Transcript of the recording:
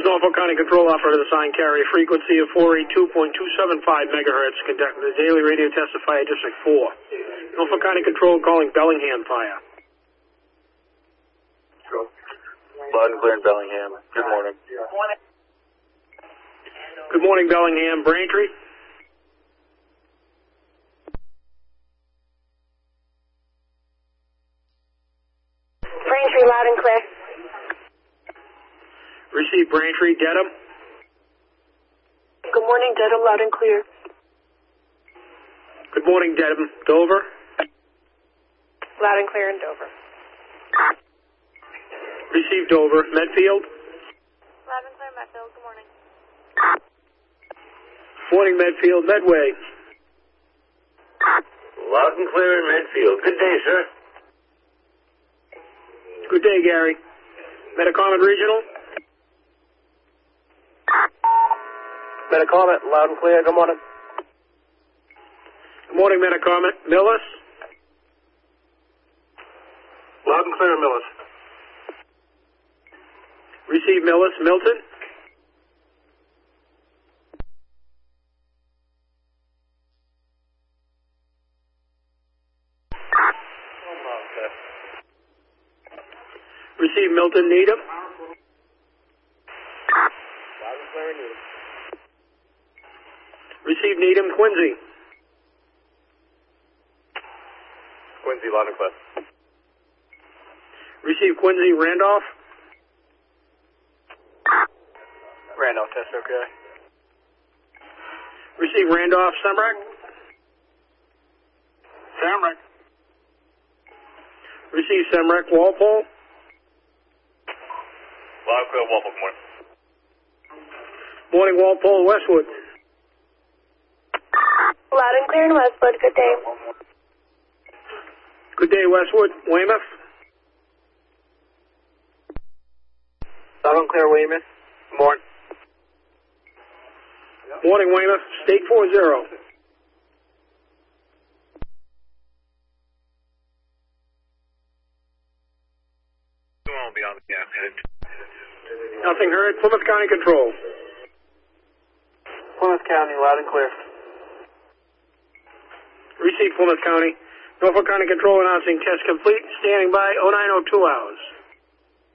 is Norfolk County Control Operator assigned carrier frequency of 482.275 megahertz, conducting the daily radio test of Fire District 4. Norfolk County Control calling Bellingham Fire. Loud and clear in Bellingham. Good morning. Good morning, Bellingham. Braintree? Braintree, loud and clear. Receive Braintree. Dedham? Good morning, Dedham, loud and clear. Good morning, Dedham. Dover? Loud and clear in Dover. Receive Dover. Medfield? Loud and clear, Medfield. Good morning. Morning, Medfield. Medway? Loud and clear in Medfield. Good day, sir. Good day, Gary. Metacomet Regional? Metacomet, loud and clear. Good morning. Good morning, Metacomet. Millis? Loud and clear in Millis. Receive Millis. Milton? Receive Milton. Needham? Loud and clear in Needham. Receive Needham. Quincy? Quincy, loud and clear. Receive Quincy. Randolph? Randolph, test okay. Receive Randolph. Semrec? Samrak. Receive Semrec. Walpole? Loud and clear, Walpole. Good morning. Morning, Walpole. Westwood? Loud and clear in Westwood. Good day. Good day, Westwood. Weymouth? Loud and clear, Weymouth. Morning. Morning, Weymouth. State 40. Won't be on the headed. Nothing heard. Plymouth County Control. Plymouth County, loud and clear. Receive Plymouth County. Norfolk County Control announcing test complete. Standing by 0902 hours.